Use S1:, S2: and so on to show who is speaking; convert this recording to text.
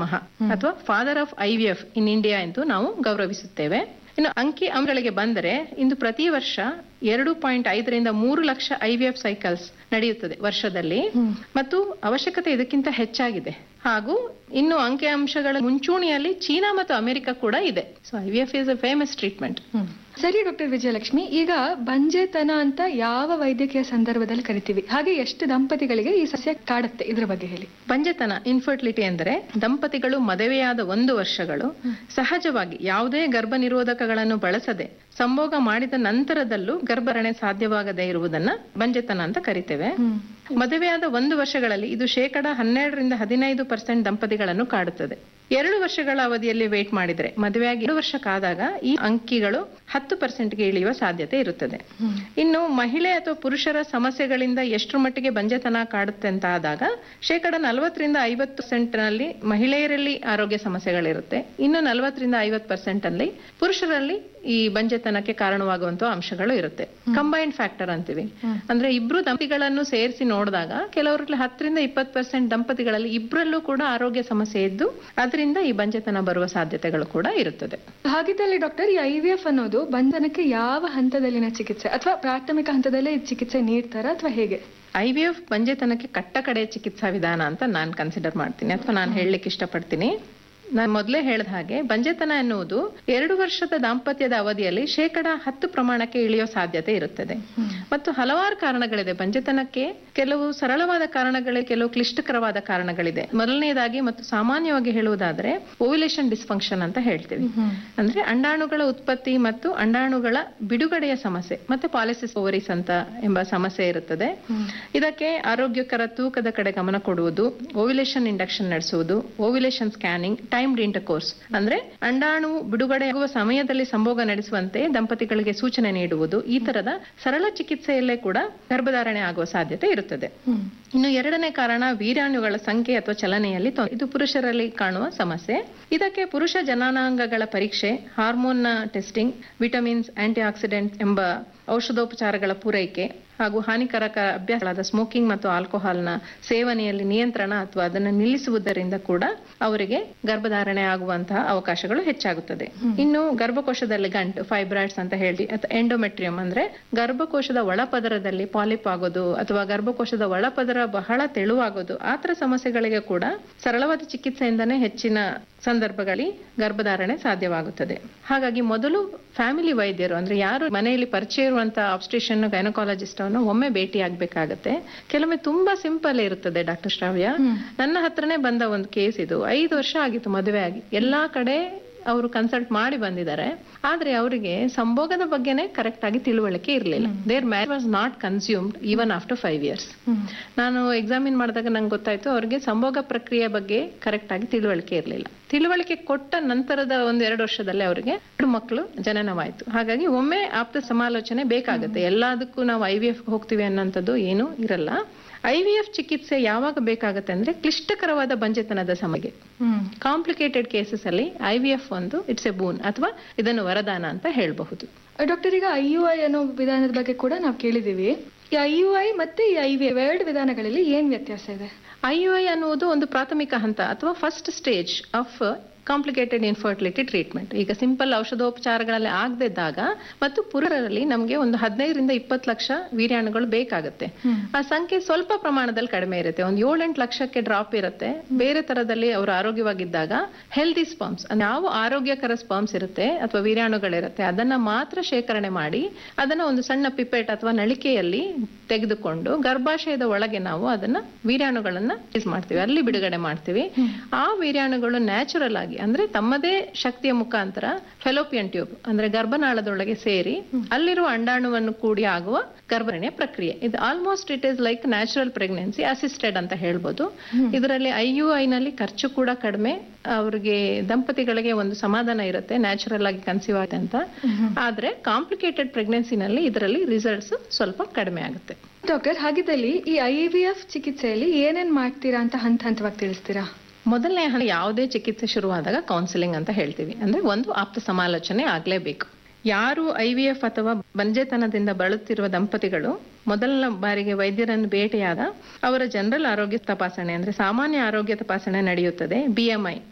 S1: ಪಿತಾಮಹ ಅಥವಾ father of IVF in India ಎಂದು ನಾವು ಗೌರವಿಸುತ್ತೇವೆ. ಇನ್ನು ಅಂಕಿ ಅಂಶಗಳಿಗೆ ಬಂದರೆ ಇಂದು ಪ್ರತಿ ವರ್ಷ 2.5 ರಿಂದ 3 ಲಕ್ಷ IVF ಸೈಕಲ್ಸ್ ನಡೆಯುತ್ತದೆ ವರ್ಷದಲ್ಲಿ, ಮತ್ತು ಅವಶ್ಯಕತೆ ಇದಕ್ಕಿಂತ ಹೆಚ್ಚಾಗಿದೆ. ಹಾಗೂ ಇನ್ನು ಅಂಕಿ ಅಂಶಗಳ ಮುಂಚೂಣಿಯಲ್ಲಿ ಚೀನಾ ಮತ್ತು ಅಮೆರಿಕ ಕೂಡ ಇದೆ. So IVF is a famous treatment.
S2: ಸರಿ ಡಾಕ್ಟರ್ ವಿಜಯಲಕ್ಷ್ಮಿ, ಈಗ ಬಂಜೆತನ ಅಂತ ಯಾವ ವೈದ್ಯಕೀಯ ಸಂದರ್ಭದಲ್ಲಿ ಕರಿತೀವಿ, ಹಾಗೆ ಎಷ್ಟು ದಂಪತಿಗಳಿಗೆ ಈ ಸಸ್ಯ ಕಾಡುತ್ತೆ, ಇದ್ರ ಬಗ್ಗೆ ಹೇಳಿ.
S1: ಬಂಜೆತನ ಇನ್ಫರ್ಟಿಲಿಟಿ ಎಂದರೆ ದಂಪತಿಗಳು ಮದುವೆಯಾದ 1 ವರ್ಷಗಳು ಸಹಜವಾಗಿ ಯಾವುದೇ ಗರ್ಭ ನಿರೋಧಕಗಳನ್ನು ಬಳಸದೆ ಸಂಭೋಗ ಮಾಡಿದ ನಂತರದಲ್ಲೂ ಗರ್ಭಧಾರಣೆ ಸಾಧ್ಯವಾಗದೇ ಇರುವುದನ್ನ ಬಂಜೆತನ ಅಂತ ಕರಿತೇವೆ. ಮದುವೆಯಾದ 1 ವರ್ಷಗಳಲ್ಲಿ ಇದು 12% ದಂಪತಿಗಳನ್ನು ಕಾಡುತ್ತದೆ. 2 ವರ್ಷಗಳ ಅವಧಿಯಲ್ಲಿ ವೇಟ್ ಮಾಡಿದ್ರೆ, ಮದುವೆಯಾಗಿ 2 ವರ್ಷಕ್ಕಾದಾಗ ಈ ಅಂಕಿಗಳು 10%ಗೆ ಇಳಿಯುವ ಸಾಧ್ಯತೆ ಇರುತ್ತದೆ. ಇನ್ನು ಮಹಿಳೆ ಅಥವಾ ಪುರುಷರ ಸಮಸ್ಯೆಗಳಿಂದ ಎಷ್ಟರ ಮಟ್ಟಿಗೆ ಬಂಜೆತನ ಕಾಡುತ್ತೆ ಅಂತ ಆದಾಗ 40% ನಲ್ಲಿ ಮಹಿಳೆಯರಲ್ಲಿ ಆರೋಗ್ಯ ಸಮಸ್ಯೆಗಳಿರುತ್ತೆ. ಇನ್ನು 40% ಅಲ್ಲಿ ಪುರುಷರಲ್ಲಿ ಈ ಬಂಜೆತನಕ್ಕೆ ಕಾರಣವಾಗುವಂತಹ ಅಂಶಗಳು ಇರುತ್ತೆ. ಕಂಬೈನ್ಡ್ ಫ್ಯಾಕ್ಟರ್ ಅಂತೀವಿ. ಅಂದ್ರೆ ಇಬ್ರು ದಂಪತಿಗಳನ್ನು ಸೇರಿಸಿ ನೋಡಿದಾಗ ಕೆಲವರಲ್ಲಿ 10% ದಂಪತಿಗಳಲ್ಲಿ ಇಬ್ಬರಲ್ಲೂ ಕೂಡ ಆರೋಗ್ಯ ಸಮಸ್ಯೆ ಇದ್ದು ಅದರಿಂದ ಈ ಬಂಜೆತನ ಬರುವ ಸಾಧ್ಯತೆಗಳು ಕೂಡ ಇರುತ್ತದೆ.
S2: ಹಾಗಿದ್ದಲ್ಲಿ ಡಾಕ್ಟರ್, ಈ IVF ಅನ್ನೋದು ಬಂಧನಕ್ಕೆ ಯಾವ ಹಂತದಲ್ಲಿನ ಚಿಕಿತ್ಸೆ, ಅಥವಾ ಪ್ರಾಥಮಿಕ ಹಂತದಲ್ಲೇ ಚಿಕಿತ್ಸೆ ನೀಡ್ತಾರಾ ಅಥವಾ ಹೇಗೆ?
S1: IVF ಬಂಜೆತನಕ್ಕೆ ಕಟ್ಟ ಕಡೆ ಚಿಕಿತ್ಸಾ ವಿಧಾನ ಅಂತ ನಾನು ಕನ್ಸಿಡರ್ ಮಾಡ್ತೀನಿ, ಅಥವಾ ನಾನು ಹೇಳಲಿಕ್ಕೆ ಇಷ್ಟಪಡ್ತೀನಿ. ನಾನು ಮೊದಲೇ ಹೇಳಿದ ಹಾಗೆ ಬಂಜೆತನ ಎನ್ನುವುದು 2 ವರ್ಷದ ದಾಂಪತ್ಯದ ಅವಧಿಯಲ್ಲಿ 10% ಪ್ರಮಾಣಕ್ಕೆ ಇಳಿಯೋ ಸಾಧ್ಯತೆ ಇರುತ್ತದೆ. ಮತ್ತು ಹಲವಾರು ಕಾರಣಗಳಿದೆ ಬಂಜೆತನಕ್ಕೆ. ಕೆಲವು ಸರಳವಾದ ಕಾರಣಗಳಿವೆ, ಕೆಲವು ಕ್ಲಿಷ್ಟಕರವಾದ ಕಾರಣಗಳಿದೆ. ಮೊದಲನೇದಾಗಿ ಮತ್ತು ಸಾಮಾನ್ಯವಾಗಿ ಹೇಳುವುದಾದ್ರೆ ಓವ್ಯುಲೇಷನ್ ಡಿಸ್ಫಂಕ್ಷನ್ ಅಂತ ಹೇಳ್ತೀವಿ. ಅಂದ್ರೆ ಅಂಡಾಣುಗಳ ಉತ್ಪತ್ತಿ ಮತ್ತು ಅಂಡಾಣುಗಳ ಬಿಡುಗಡೆಯ ಸಮಸ್ಯೆ, ಮತ್ತೆ ಪಾಲಿಸಿಸ್ ಓವರೀಸ್ ಅಂತ ಎಂಬ ಸಮಸ್ಯೆ ಇರುತ್ತದೆ. ಇದಕ್ಕೆ ಆರೋಗ್ಯಕರ ತೂಕದ ಕಡೆ ಗಮನ ಕೊಡುವುದು, ಓವ್ಯುಲೇಷನ್ ಇಂಡಕ್ಷನ್ ನಡೆಸುವುದು, ಓವ್ಯುಲೇಷನ್ ಸ್ಕ್ಯಾನಿಂಗ್, ಟೈಮ್ಡ್ ಇಂಟರ್ಕೋರ್ಸ್ ಅಂದ್ರೆ ಅಂಡಾಣು ಬಿಡುಗಡೆಯಾಗುವ ಸಮಯದಲ್ಲಿ ಸಂಭೋಗ ನಡೆಸುವಂತೆ ದಂಪತಿಗಳಿಗೆ ಸೂಚನೆ ನೀಡುವುದು, ಈ ತರದ ಸರಳ ಚಿಕಿತ್ಸೆಯಲ್ಲೇ ಕೂಡ ಗರ್ಭಧಾರಣೆ ಆಗುವ ಸಾಧ್ಯತೆ ಇರುತ್ತದೆ. ಇನ್ನು 2ನೇ ಕಾರಣ ವೀರ್ಯಾಣುಗಳ ಸಂಖ್ಯೆ ಅಥವಾ ಚಲನೆಯಲ್ಲಿ ಇದು ಪುರುಷರಲ್ಲಿ ಕಾಣುವ ಸಮಸ್ಯೆ. ಇದಕ್ಕೆ ಪುರುಷ ಜನನಾಂಗಗಳ ಪರೀಕ್ಷೆ, ಹಾರ್ಮೋನ್ನ ಟೆಸ್ಟಿಂಗ್, ವಿಟಮಿನ್ಸ್, ಆಂಟಿ ಆಕ್ಸಿಡೆಂಟ್ ಎಂಬ ಔಷಧೋಪಚಾರಗಳ ಪೂರೈಕೆ ಹಾಗೂ ಹಾನಿಕಾರಕ ಅಭ್ಯಾಸಗಳಾದ ಸ್ಮೋಕಿಂಗ್ ಮತ್ತು ಆಲ್ಕೋಹಾಲ್ನ ಸೇವನೆಯಲ್ಲಿ ನಿಯಂತ್ರಣ ಅಥವಾ ಅದನ್ನು ನಿಲ್ಲಿಸುವುದರಿಂದ ಕೂಡ ಅವರಿಗೆ ಗರ್ಭಧಾರಣೆ ಆಗುವಂತಹ ಅವಕಾಶಗಳು ಹೆಚ್ಚಾಗುತ್ತದೆ. ಇನ್ನು ಗರ್ಭಕೋಶದಲ್ಲಿ ಗಂಟು, ಫೈಬ್ರಾಯ್ಡ್ಸ್ ಅಂತ ಹೇಳಿ, ಅಥವಾ ಎಂಡೋಮೆಟ್ರಿಯಂ ಅಂದ್ರೆ ಗರ್ಭಕೋಶದ ಒಳಪದರದಲ್ಲಿ ಪಾಲಿಪ್ ಆಗೋದು ಅಥವಾ ಗರ್ಭಕೋಶದ ಒಳಪದರ ಬಹಳ ತೆಳುವಾಗೋದು, ಆ ತರ ಸಮಸ್ಯೆಗಳಿಗೆ ಕೂಡ ಸರಳವಾದ ಚಿಕಿತ್ಸೆಯಿಂದನೇ ಹೆಚ್ಚಿನ ಸಂದರ್ಭಗಳಲ್ಲಿ ಗರ್ಭಧಾರಣೆ ಸಾಧ್ಯವಾಗುತ್ತದೆ. ಹಾಗಾಗಿ ಮೊದಲು ಫ್ಯಾಮಿಲಿ ವೈದ್ಯರು ಅಂದ್ರೆ ಯಾರು ಮನೆಯಲ್ಲಿ ಪರಿಚಯ ಇರುವಂತಹ ಆಬ್ಸ್ಟ್ರಿಷನ್, ಗೈನಕಾಲಜಿಸ್ಟ್ ಅನ್ನು ಒಮ್ಮೆ ಭೇಟಿ ಆಗ್ಬೇಕಾಗತ್ತೆ. ಕೆಲವೊಮ್ಮೆ ತುಂಬಾ ಸಿಂಪಲ್ ಇರುತ್ತದೆ. ಡಾಕ್ಟರ್ ಶ್ರಾವ್ಯ, ನನ್ನ ಹತ್ರನೇ ಬಂದ ಒಂದು ಕೇಸ್ ಇದು. 5 ವರ್ಷ ಆಗಿತ್ತು ಮದುವೆ ಆಗಿ, ಎಲ್ಲಾ ಕಡೆ ಅವರು ಕನ್ಸಲ್ಟ್ ಮಾಡಿ ಬಂದಿದ್ದಾರೆ. ಆದ್ರೆ ಅವರಿಗೆ ಸಂಭೋಗದ ಬಗ್ಗೆನೇ ಕರೆಕ್ಟ್ ಆಗಿ ತಿಳುವಳಿಕೆ ಇರಲಿಲ್ಲ. There marriage was not consumed even after 5 years. ನಾನು ಎಕ್ಸಾಮಿನ್ ಮಾಡಿದಾಗ ನಂಗೆ ಗೊತ್ತಾಯ್ತು ಅವರಿಗೆ ಸಂಭೋಗ ಪ್ರಕ್ರಿಯೆ ಬಗ್ಗೆ ಕರೆಕ್ಟ್ ಆಗಿ ತಿಳುವಳಿಕೆ ಇರಲಿಲ್ಲ. ತಿಳುವಳಿಕೆ ಕೊಟ್ಟ ನಂತರದ 1-2 ವರ್ಷದಲ್ಲಿ ಅವರಿಗೆ 2 ಮಕ್ಕಳು ಜನನವಾಯ್ತು. ಹಾಗಾಗಿ ಒಮ್ಮೆ ಆಪ್ತ ಸಮಾಲೋಚನೆ ಬೇಕಾಗುತ್ತೆ. ಎಲ್ಲದಕ್ಕೂ ನಾವು IVF ಹೋಗ್ತೀವಿ ಅನ್ನೋಂಥದ್ದು ಏನೂ ಇರಲ್ಲ. IVF ಚಿಕಿತ್ಸೆ ಯಾವಾಗ ಬೇಕಾಗುತ್ತೆ ಅಂದ್ರೆ ಕ್ಲಿಷ್ಟಕರವಾದ ಬಂಜೆತನದ ಸಮಯಕ್ಕೆ. ಕಾಂಪ್ಲಿಕೇಟೆಡ್ ಕೇಸಸ್ ಅಲ್ಲಿ IVF ಒಂದು ಇಟ್ಸ್ ಎ ಬೂನ್ ಅಥವಾ ಇದನ್ನು ವರದಾನ ಅಂತ ಹೇಳಬಹುದು.
S2: ಡಾಕ್ಟರ್, ಈಗ IUI ಅನ್ನೋ ವಿಧಾನದ ಬಗ್ಗೆ ಕೂಡ ನಾವು ಕೇಳಿದೀವಿ. ಈ IUI ಮತ್ತೆ ಈ IVF 2 ವಿಧಾನಗಳಲ್ಲಿ ಏನ್ ವ್ಯತ್ಯಾಸ ಇದೆ?
S1: IUI ಅನ್ನುವುದು ಒಂದು ಪ್ರಾಥಮಿಕ ಹಂತ ಅಥವಾ first stage of complicated infertility treatment. ಈಗ ಸಿಂಪಲ್ ಔಷಧೋಪಚಾರಗಳಲ್ಲಿ ಆಗದಿದ್ದಾಗ ಮತ್ತು ಪುರುಷರಲ್ಲಿ ನಮಗೆ ಒಂದು 15 ರಿಂದ 20 ಲಕ್ಷ ವೀರ್ಯಾಣುಗಳು ಬೇಕಾಗುತ್ತೆ. ಆ ಸಂಖ್ಯೆ ಸ್ವಲ್ಪ ಪ್ರಮಾಣದಲ್ಲಿ ಕಡಿಮೆ ಇರುತ್ತೆ, ಒಂದು 7-8 ಲಕ್ಷಕ್ಕೆ ಡ್ರಾಪ್ ಇರುತ್ತೆ. ಬೇರೆ ತರದಲ್ಲಿ ಅವರು ಆರೋಗ್ಯವಾಗಿದ್ದಾಗ ಹೆಲ್ದಿ ಸ್ಪರ್ಮ್ಸ್, ಯಾವ ಆರೋಗ್ಯಕರ ಸ್ಪರ್ಮ್ಸ್ ಇರುತ್ತೆ ಅಥವಾ ವೀರ್ಯಾಣುಗಳಿರುತ್ತೆ ಅದನ್ನ ಮಾತ್ರ ಶೇಖರಣೆ ಮಾಡಿ ಅದನ್ನ ಒಂದು ಸಣ್ಣ ಪಿಪೆಟ್ ಅಥವಾ ನಳಿಕೆಯಲ್ಲಿ ತೆಗೆದುಕೊಂಡು ಗರ್ಭಾಶಯದ ಒಳಗೆ ನಾವು ಅದನ್ನ ವೀರ್ಯಾಣುಗಳನ್ನ ಯೂಸ್ ಮಾಡ್ತೀವಿ, ಅಲ್ಲಿ ಬಿಡುಗಡೆ ಮಾಡ್ತೀವಿ. ಆ ವೀರ್ಯಾಣುಗಳು ನ್ಯಾಚುರಲ್ ಆಗಿ ಅಂದ್ರೆ ತಮ್ಮದೇ ಶಕ್ತಿಯ ಮುಖಾಂತರ ಫೆಲೋಪಿಯನ್ ಟ್ಯೂಬ್ ಅಂದ್ರೆ ಗರ್ಭನಾಳದೊಳಗೆ ಸೇರಿ ಅಲ್ಲಿರುವ ಅಂಡಾಣುವನ್ನು ಕೂಡಿ ಆಗುವ ಗರ್ಭಧಾರಣೆಯ ಪ್ರಕ್ರಿಯೆ. ಇದು almost it is like natural pregnancy assisted ಅಂತ ಹೇಳ್ಬೋದು. ಇದರಲ್ಲಿ IUI ನಲ್ಲಿ ಖರ್ಚು ಕೂಡ ಕಡಿಮೆ, ಅವ್ರಿಗೆ ದಂಪತಿಗಳಿಗೆ ಒಂದು ಸಮಾಧಾನ ಇರುತ್ತೆ, ನ್ಯಾಚುರಲ್ ಆಗಿ ಕನ್ಸೀವ್ ಆಗುತ್ತೆ ಅಂತ. ಆದ್ರೆ ಕಾಂಪ್ಲಿಕೇಟೆಡ್ ಪ್ರೆಗ್ನೆನ್ಸಿನಲ್ಲಿ ಇದರಲ್ಲಿ ರಿಸಲ್ಟ್ಸ್ ಸ್ವಲ್ಪ ಕಡಿಮೆ ಆಗುತ್ತೆ.
S2: ಡಾಕ್ಟರ್, ಹಾಗಿದ್ದಲ್ಲಿ ಈ IVF ಚಿಕಿತ್ಸೆಯಲ್ಲಿ ಏನೇನ್ ಮಾಡ್ತೀರಾ ಅಂತ ಹಂತವಾಗಿ ತಿಳಿಸ್ತೀರಾ?
S1: ಮೊದಲನೇ ಹಂತ ಯಾವುದೇ ಚಿಕಿತ್ಸೆ ಶುರುವಾದಾಗ ಕೌನ್ಸಿಲಿಂಗ್ ಅಂತ ಹೇಳ್ತೀವಿ. ಅಂದ್ರೆ ಒಂದು ಆಪ್ತ ಸಮಾಲೋಚನೆ ಆಗ್ಲೇಬೇಕು. ಯಾರು IVF ಅಥವಾ ಬಂಜೆತನದಿಂದ ಬಳಲುತ್ತಿರುವ ದಂಪತಿಗಳು ಮೊದಲ ಬಾರಿಗೆ ವೈದ್ಯರನ್ನು ಭೇಟಿಯಾದ ಅವರ ಜನರಲ್ ಆರೋಗ್ಯ ತಪಾಸಣೆ ಅಂದ್ರೆ ಸಾಮಾನ್ಯ ಆರೋಗ್ಯ ತಪಾಸಣೆ ನಡೆಯುತ್ತದೆ. BMI